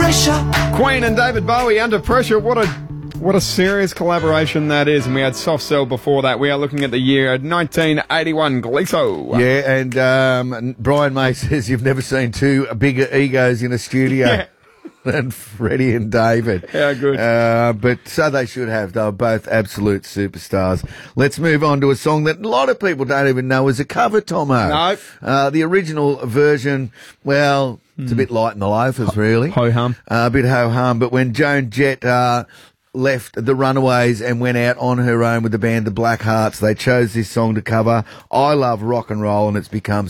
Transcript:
pressure. Queen and David Bowie, Under Pressure. What a serious collaboration that is. And we had Soft Cell before that. We are looking at the year 1981. Gleeso. Yeah, and Brian May says you've never seen two bigger egos in a studio. Yeah. Than Freddie and David. How good. But so they should have. They were both absolute superstars. Let's move on to a song that a lot of people don't even know is a cover, Tomo. Nope. The original version, well, it's a bit light in the loafers, really. Ho-hum. A bit ho-hum. But when Joan Jett left the Runaways and went out on her own with the band The Black Hearts, they chose this song to cover. I love rock and roll, and it's become